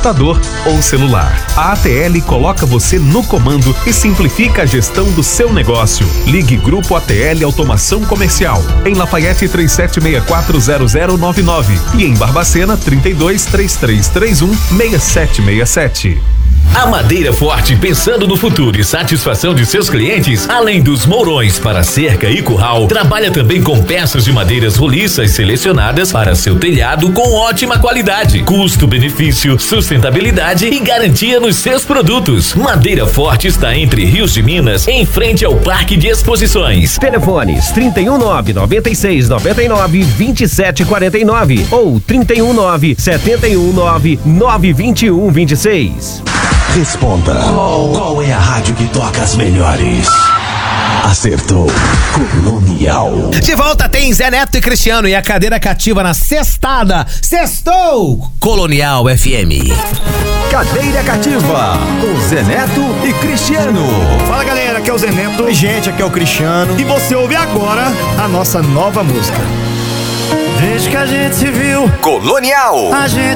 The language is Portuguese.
computador ou celular. A ATL coloca você no comando e simplifica a gestão do seu negócio. Ligue Grupo ATL Automação Comercial, em Lafayette 37640099 e em Barbacena 3233316767. A Madeira Forte, pensando no futuro e satisfação de seus clientes, além dos mourões para cerca e curral, trabalha também com peças de madeiras roliças selecionadas para seu telhado com ótima qualidade, custo-benefício, sustentabilidade e garantia nos seus produtos. Madeira Forte está entre Rios de Minas, em frente ao Parque de Exposições. Telefones 319-9699-2749 ou 319-719-92126. Responda. Qual é a rádio que toca as melhores? Acertou. Colonial. De volta tem Zé Neto e Cristiano e a cadeira cativa na sextada. Sextou! Colonial FM. Cadeira cativa com Zé Neto e Cristiano. Fala galera, aqui é o Zé Neto. Oi gente, aqui é o Cristiano. E você ouve agora a nossa nova música. Desde que a gente se viu, Colonial. a gente